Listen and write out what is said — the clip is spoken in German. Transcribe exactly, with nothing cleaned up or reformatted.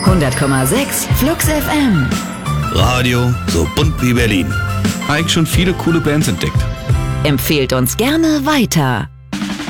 hundert Komma sechs Flux F M. Radio so bunt wie Berlin. Habe ich schon viele coole Bands entdeckt. Empfehlt uns gerne weiter.